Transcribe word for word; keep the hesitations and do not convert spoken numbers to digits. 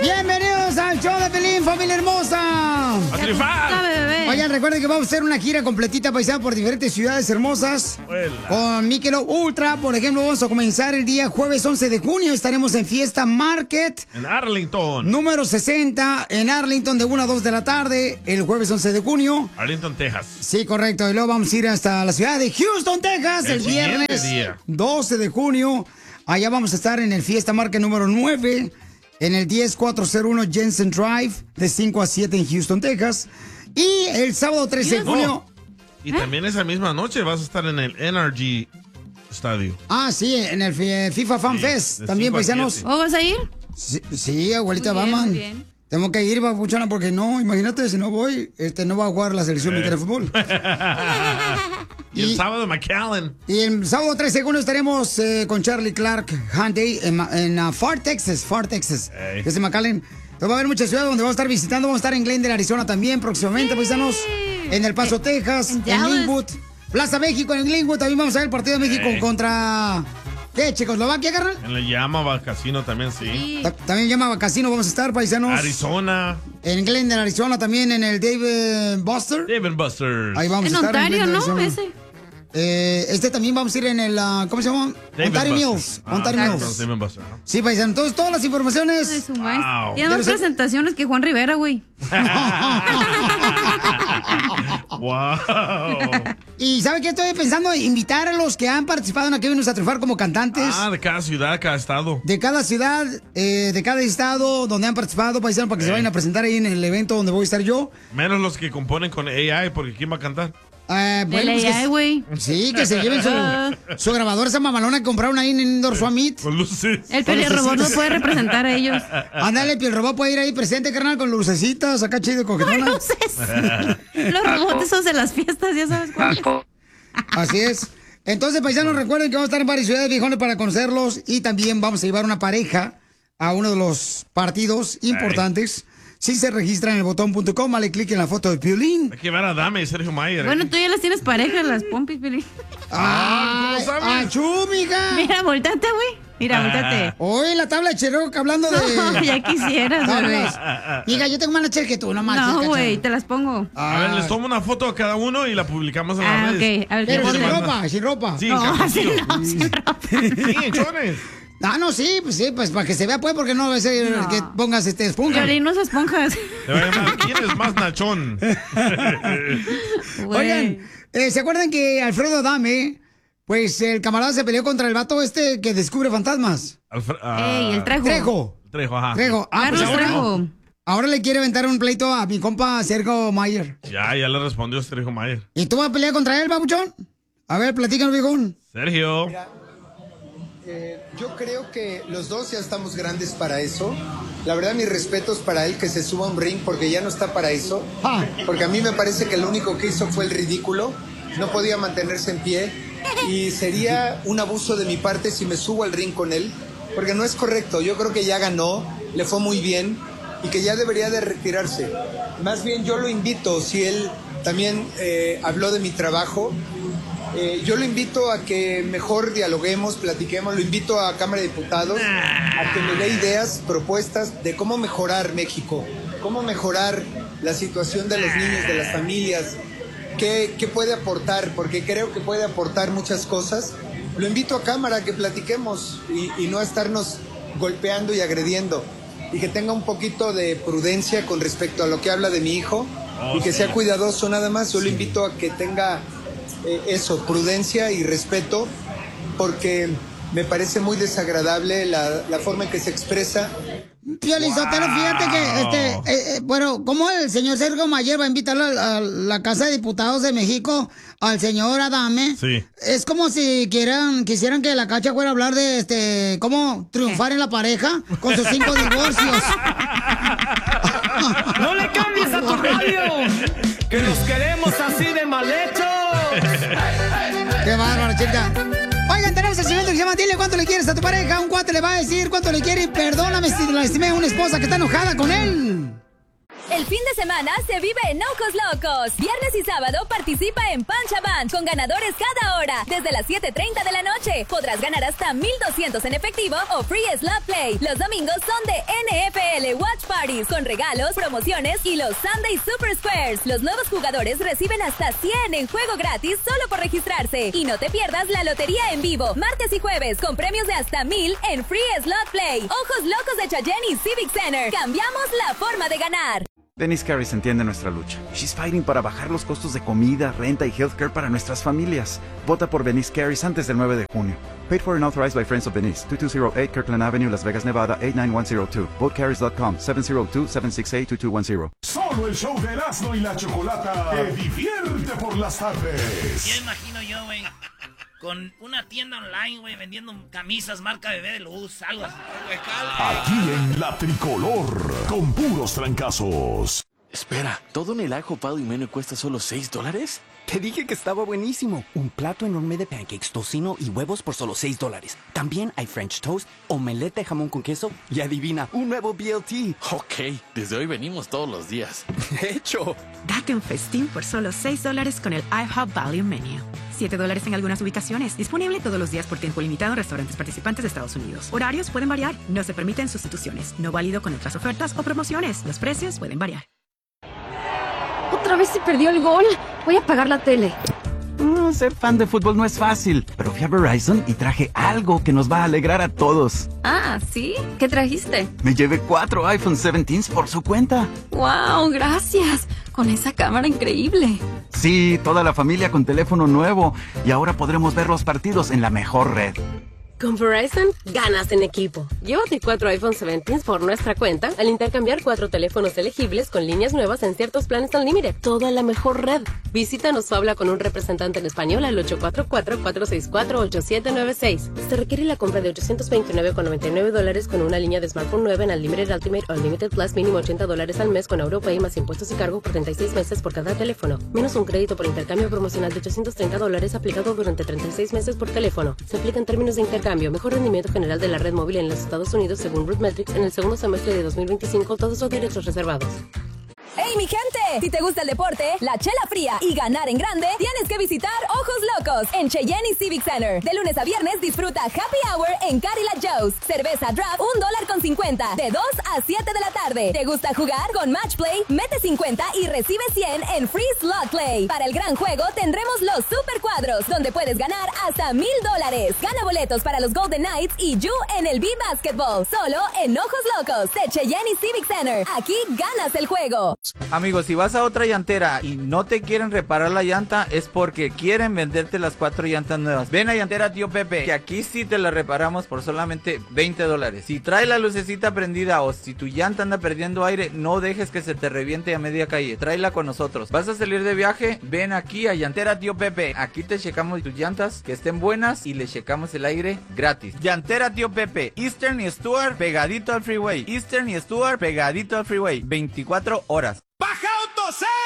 Bienvenidos al show de Pelín, familia hermosa. ¡A triunfar! Oigan, recuerden que vamos a hacer una gira completita paisana por diferentes ciudades hermosas. Hola. Con Michelob Ultra, por ejemplo, vamos a comenzar el día jueves once de junio. Estaremos en Fiesta Market. En Arlington. Número sesenta, en Arlington, de una a dos de la tarde, el jueves once de junio. Arlington, Texas. Sí, correcto. Y luego vamos a ir hasta la ciudad de Houston, Texas, el, El siguiente viernes día. doce de junio. Allá vamos a estar en el Fiesta Market número nueve, en el diez cuatro cero uno Jensen Drive, de cinco a siete en Houston, Texas. Y el sábado trece de junio. Y también esa misma noche vas a estar en el N R G Estadio. Ah, sí, en el Fi- FIFA Fan Sí, Fest. de También, cinco a paisanos. siete. ¿O vas a ir? Sí, sí, abuelita, Muy bien, vamos. muy bien. Tengo que ir, babuchona, porque no, imagínate, si no voy, este, no va a jugar la selección Eh. mexicana de fútbol. Y el Y- sábado McAllen. Y el sábado trece de junio estaremos eh, con Charlie Clark Hyundai en, Ma- en uh, Far Texas, Far Texas, Ey. que es en McAllen. Entonces va a haber muchas ciudades donde vamos a estar visitando. Vamos a estar en Glendale, Arizona también próximamente, paisanos. En El Paso, Texas, en en Dallas. Linwood. Plaza México, en Linwood. También vamos a ver el partido de México Ey. contra... ¿Qué? ¿Checoslovaquia, carnal? En el Yamaha Casino también, sí. Sí. Ta- También llama Casino, vamos a estar, paisanos. Arizona. En Glendale, Arizona, también en el David Buster. David Busters. Ahí vamos En a estar. Ontario, Glendale, ¿no? Arizona. Ese. Eh, este también vamos a ir en el, ah, ¿cómo se llama? David Ontario Busters. Mills. Ah, Ontario exacto, Mills. David Busters, ¿no? Sí, paisano. Entonces, todas las De informaciones. su maíz. Wow. Tiene más Pero sí- presentaciones que Juan Rivera, güey. Wow. Y ¿sabe qué? Estoy pensando en invitar a los que han participado en Aquí Venimos a Triunfar como cantantes. Ah, de cada ciudad, cada estado. De cada ciudad, eh, de cada estado donde han participado, paisanos, para que se Eh. vayan a presentar ahí en el evento donde voy a estar yo. Menos los que componen con A I, porque ¿quién va a cantar? Eh, bueno, Del pues que- A I, güey. Sí, que se lleven su, su grabadora, esa mamalona que compraron ahí en Indoor Summit. Con luces. El pelirrobot no puede representar a ellos. Ándale, el robot puede ir ahí presente, carnal, con lucecitas, acá chido, coquetona. Luces. Los robots esos de las fiestas, ya sabes cuál. Así es. Entonces, paisanos, recuerden que vamos a estar en varias ciudades, viejones, para conocerlos. Y también vamos a llevar una pareja a uno de los partidos importantes. Si se registran en el botón punto com, dale clic en la foto de Piolín. Hay que ver a Dame y Sergio Mayer. Bueno, tú ya las tienes parejas, las pompis, Felipe. Ah, ¿cómo ¡Ay, sabes? achú, mija! Mira, voltate, güey. Mira, voltate. Oye, la tabla de Cherokee hablando de... No, ya quisieras, bebé. tablas. Mija, yo tengo más leche que tú, no más. No, chica, güey, chava. te las pongo. A ver, les tomo una foto a cada uno y la publicamos en Ah, las ok. redes. A ver, ¿qué Pero pone? sin ropa, sin ropa. Sí, No, en así calzoncillo. no, sin ropa. Sí, en chones. Ah, no, sí, pues sí, pues para que se vea, pues, porque no va a ser No. que pongas este esponja. Violín, no se esponjas. Te va a llamar, ¿quién es más nachón? Güey. Oigan, eh, ¿se acuerdan que Alfredo Adame, pues el camarada se peleó contra el vato este que descubre fantasmas? Alfre- ah, Ey, el Trejo. Trejo. Trejo, ajá. Trejo. Ah, pues Carlos ahora, Trejo. ahora le quiere aventar un pleito a mi compa Sergio Mayer. Ya, ya le respondió Sergio Mayer. ¿Y tú vas a pelear contra él, babuchón? A ver, platícanos, viejón. Sergio. Eh, yo creo que los dos ya estamos grandes para eso. La verdad, mis respetos para él que se suba a un ring porque ya no está para eso. Ah. Porque a mí me parece que lo único que hizo fue el ridículo. No podía mantenerse en pie. Y sería un abuso de mi parte si me subo al ring con él. Porque no es correcto. Yo creo que ya ganó, le fue muy bien y que ya debería de retirarse. Más bien yo lo invito, si él también eh, habló de mi trabajo. Eh, yo lo invito a que mejor dialoguemos, platiquemos, lo invito a Cámara de Diputados a que me dé ideas, propuestas de cómo mejorar México, cómo mejorar la situación de los niños, de las familias, qué, qué puede aportar, porque creo que puede aportar muchas cosas. Lo invito a Cámara a que platiquemos y, y no a estarnos golpeando y agrediendo, y que tenga un poquito de prudencia con respecto a lo que habla de mi hijo y que sea cuidadoso nada más. Yo lo invito a que tenga Eh, eso, prudencia y respeto, porque me parece muy desagradable la, la forma en que se expresa. Piolín Sotelo, fíjate que, este, eh, eh, bueno, ¿cómo el señor Sergio Mayer va a invitar a, a la Casa de Diputados de México al señor Adame? Sí. Es como si quieran, quisieran que la Cacha fuera a hablar de, este, cómo triunfar en la pareja con sus cinco divorcios. ¡No le cambies a tu radio! ¡Que los queremos así de mal hechos! ¡Qué bárbaro, chica! Oigan, tenemos el segmento que se llama Dile cuánto le quieres a tu pareja. Un cuate le va a decir cuánto le quiere y perdóname si la estimé a una esposa que está enojada con él. El fin de semana se vive en Ojos Locos. Viernes y sábado participa en Pancha Band con ganadores cada hora. Desde las siete treinta de la noche podrás ganar hasta mil doscientos en efectivo o free slot play. Los domingos son de N F L Watch parties con regalos, promociones y los Sunday Super Squares. Los nuevos jugadores reciben hasta cien en juego gratis solo por registrarse. Y no te pierdas la lotería en vivo, martes y jueves, con premios de hasta mil en Free Slot Play. Ojos locos de Cheyenne y Civic Center. Cambiamos la forma de ganar. Denise Carris entiende nuestra lucha. She's fighting para bajar los costos de comida, renta y healthcare para nuestras familias. Vota por Denise Carris antes del nueve de junio. Paid for and authorized by Friends of Denise. two two zero eight Kirkland Avenue, Las Vegas, Nevada, eight nine one zero two. vote carries dot com, seven zero two, seven six eight, two two one zero. Solo el show de Erasmo y la Chocolata te divierte por las tardes. Ya imagino yo, güey, con una tienda online, güey, vendiendo camisas marca Bebé de Luz, algo así. Aquí en La Tricolor, con puros trancazos. Espera, ¿todo en el ajo pado y menú cuesta solo seis dólares? Te dije que estaba buenísimo. Un plato enorme de pancakes, tocino y huevos por solo seis dólares. También hay French toast, omelette de jamón con queso y adivina, un nuevo B L T. Ok, desde hoy venimos todos los días. De hecho. Date un festín por solo seis dólares con el IHOP Value Menu. siete dólares en algunas ubicaciones. Disponible todos los días por tiempo limitado en restaurantes participantes de Estados Unidos. Horarios pueden variar. No se permiten sustituciones. No válido con otras ofertas o promociones. Los precios pueden variar. Otra vez se perdió el gol. Voy a apagar la tele. Mm, ser fan de fútbol no es fácil, pero fui a Verizon y traje algo que nos va a alegrar a todos. Ah, ¿sí? ¿Qué trajiste? Me llevé cuatro iPhone diecisiete por su cuenta. ¡Wow! Gracias. Con esa cámara increíble. Sí, toda la familia con teléfono nuevo. Y ahora podremos ver los partidos en la mejor red. Con Verizon, ganas en equipo. Llévate cuatro iPhone diecisiete por nuestra cuenta al intercambiar cuatro teléfonos elegibles con líneas nuevas en ciertos planes Unlimited. Toda la mejor red. Visítanos o habla con un representante en español al ocho cuatro cuatro, cuatro seis cuatro, ocho siete nueve seis. Se requiere la compra de ochocientos veintinueve con noventa y nueve dólares con una línea de smartphone nueva en Unlimited Ultimate o Unlimited Plus mínimo ochenta dólares al mes con AutoPay más impuestos y cargo por treinta y seis meses por cada teléfono. Menos un crédito por intercambio promocional de ochocientos treinta dólares aplicado durante treinta y seis meses por teléfono. Se aplican términos de intercambio. Mejor rendimiento general de la red móvil en los Estados Unidos según RootMetrics en el segundo semestre de dos mil veinticinco, todos los derechos reservados. ¡Hey, mi gente! Si te gusta el deporte, la chela fría y ganar en grande, tienes que visitar Ojos Locos en Cheyenne y Civic Center. De lunes a viernes disfruta Happy Hour en Cadillac Joe's. Cerveza draft, un dólar con cincuenta, de dos a siete de la tarde. ¿Te gusta jugar? Con Match Play, mete cincuenta y recibe cien en Free Slot Play. Para el gran juego tendremos los Super Cuadros, donde puedes ganar hasta mil dólares. Gana boletos para los Golden Knights y You en el B-Basketball. Solo en Ojos Locos de Cheyenne y Civic Center. Aquí ganas el juego. Amigos, si vas a otra llantera y no te quieren reparar la llanta, es porque quieren venderte las cuatro llantas nuevas. Ven a Llantera Tío Pepe, que aquí sí te la reparamos por solamente veinte dólares. Si trae la lucecita prendida o si tu llanta anda perdiendo aire, no dejes que se te reviente a media calle. Tráela con nosotros. ¿Vas a salir de viaje? Ven aquí a Llantera Tío Pepe. Aquí te checamos tus llantas, que estén buenas, y le checamos el aire gratis. Llantera Tío Pepe, Eastern y Stuart, pegadito al freeway. Eastern y Stuart, pegadito al freeway. veinticuatro horas. ¡Baja Autosave!